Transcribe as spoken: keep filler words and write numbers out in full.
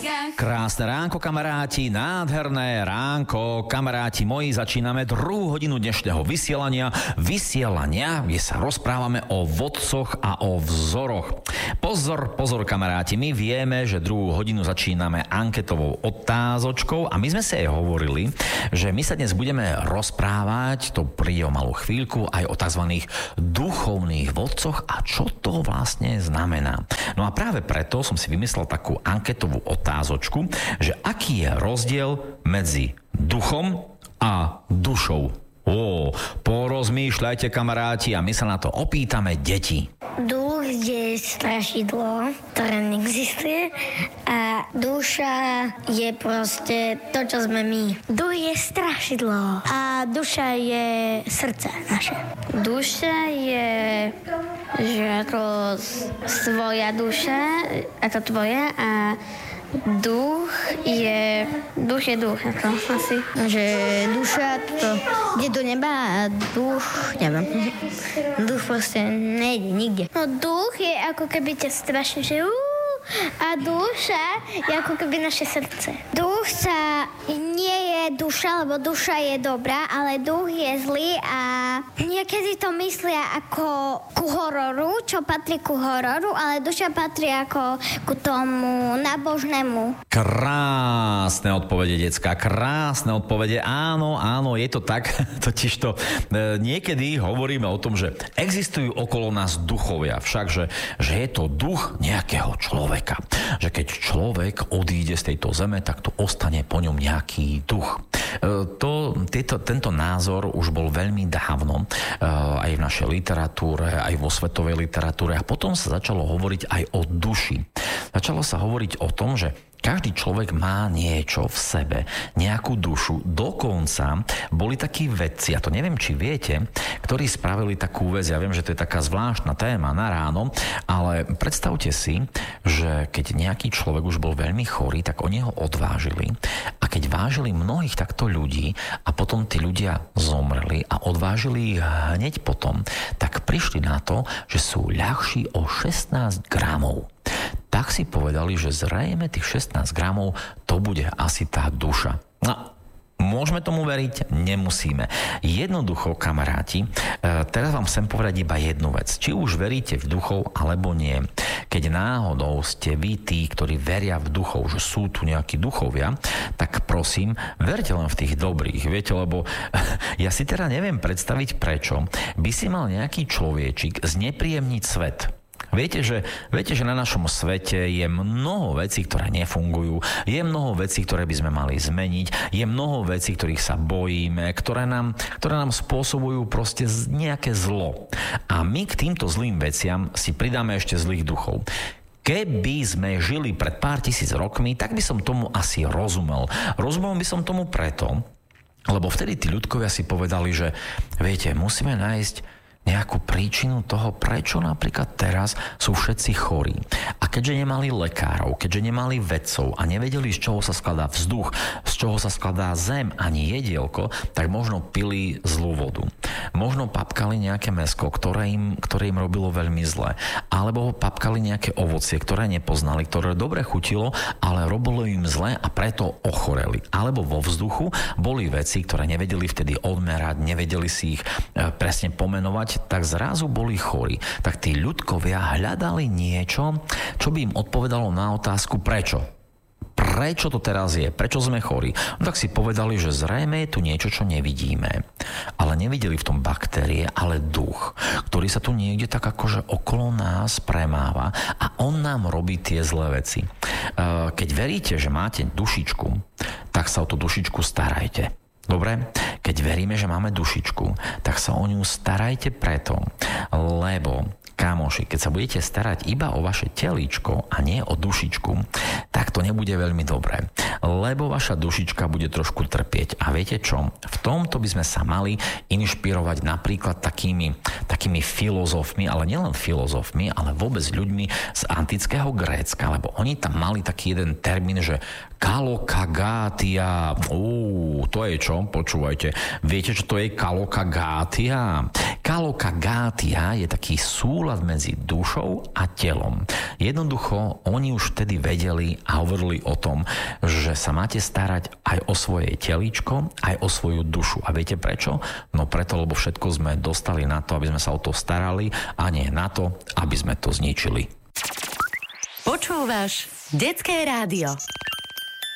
Krásne ránko, kamaráti, nádherné ránko, kamaráti moji, začíname druhú hodinu dnešného vysielania, vysielania, kde sa rozprávame o vodcoch a o vzoroch. Pozor, pozor, kamaráti, my vieme, že druhú hodinu začíname anketovou otázočkou a my sme si aj hovorili, že my sa dnes budeme rozprávať, to príde o malú chvíľku, aj o tzv. Duchovných vodcoch a čo to vlastne znamená. No a práve preto som si vymyslel takú anketovú otázočku, že aký je rozdiel medzi duchom a dušou. Ó, porozmýšľajte, kamaráti, a my sa na to opýtame deti. Duch je strašidlo, ktoré neexistuje, a duša je proste to, čo sme my. Duch je strašidlo a duša je srdce naše. Duša je, že ako svoja duša, ako tvoja, a duch je, duch je duch, ako asi. Že duša to ide do neba a duch, neviem, duch proste nejde nikde. No duch je ako keby ťa strašne, že uú, a duša je ako keby naše srdce. Duch sa nie je duša, lebo duša je dobrá, ale duch je zlý a niekedy to myslia ako ku hororu, čo patrí ku hororu, ale duša patrí ako ku tomu nábožnému. Krásne odpovede, decka, krásne odpovede. Áno, áno, je to tak. Totižto e, niekedy hovoríme o tom, že existujú okolo nás duchovia, všakže že je to duch nejakého človeka. Že keď človek odíde z tejto zeme, tak tu ostane po ňom nejaký duch. E, to, tieto, tento názor už bol veľmi dávno e, aj v našej literatúre, aj vo svetovej literatúre, a potom sa začalo hovoriť aj o duši. Začalo sa hovoriť o tom, že každý človek má niečo v sebe, nejakú dušu. Dokonca boli takí vedci, a to neviem, či viete, ktorí spravili takú vec, ja viem, že to je taká zvláštna téma na ráno, ale predstavte si, že keď nejaký človek už bol veľmi chorý, tak oni ho odvážili, a keď vážili mnohých takto ľudí a potom tí ľudia zomreli a odvážili ich hneď potom, tak prišli na to, že sú ľahší o šestnásť gramov. Tak si povedali, že zrejme tých šestnásť gramov to bude asi tá duša. No, môžeme tomu veriť? Nemusíme. Jednoducho, kamaráti, teraz vám chcem povedať iba jednu vec. Či už veríte v duchov, alebo nie. Keď náhodou ste vy tí, ktorí veria v duchov, že sú tu nejakí duchovia, tak prosím, verte len v tých dobrých. Viete, lebo ja si teda neviem predstaviť, prečo by si mal nejaký človečik znepríjemniť svet. Viete že, viete, že na našom svete je mnoho vecí, ktoré nefungujú, je mnoho vecí, ktoré by sme mali zmeniť, je mnoho vecí, ktorých sa bojíme, ktoré nám, ktoré nám spôsobujú proste nejaké zlo. A my k týmto zlým veciam si pridáme ešte zlých duchov. Keby sme žili pred pár tisíc rokmi, tak by som tomu asi rozumel. Rozumel by som tomu preto, lebo vtedy tí ľudkovia si povedali, že viete, musíme nájsť nejakú príčinu toho, prečo napríklad teraz sú všetci chorí. A keďže nemali lekárov, keďže nemali vedcov a nevedeli, z čoho sa skladá vzduch, z čoho sa skladá zem, ani jedielko, tak možno pili zlú vodu. Možno papkali nejaké mäsko, ktoré im, ktoré im robilo veľmi zle. Alebo papkali nejaké ovocie, ktoré nepoznali, ktoré dobre chutilo, ale robilo im zle a preto ochoreli. Alebo vo vzduchu boli veci, ktoré nevedeli vtedy odmerať, nevedeli si ich e, presne pomenovať, tak zrazu boli chorí. Tak tí ľudkovia hľadali niečo, čo by im odpovedalo na otázku prečo. Prečo to teraz je? Prečo sme chorí? No tak si povedali, že zrejme je tu niečo, čo nevidíme. Ale nevideli v tom baktérie, ale duch, ktorý sa tu niekde tak akože okolo nás premáva a on nám robí tie zlé veci. Keď veríte, že máte dušičku, tak sa o tú dušičku starajte. Dobre? Keď veríme, že máme dušičku, tak sa o ňu starajte preto, lebo kámoši, keď sa budete starať iba o vaše telíčko a nie o dušičku, tak to nebude veľmi dobré, lebo vaša dušička bude trošku trpieť. A viete čo? V tomto by sme sa mali inšpirovať napríklad takými, takými filozofmi, ale nielen filozofmi, ale vôbec ľuďmi z antického Grécka, lebo oni tam mali taký jeden termín, že kalokagatia. Uú, to je čo? Počúvajte. Viete, čo to je kalokagatia? Kalokagatia je taký súlad medzi dušou a telom. Jednoducho, oni už vtedy vedeli a hovorili o tom, že sa máte starať aj o svoje telíčko, aj o svoju dušu. A viete prečo? No preto, lebo všetko sme dostali na to, aby sme sa o to starali a nie na to, aby sme to zničili. Počúvaš Detské rádio.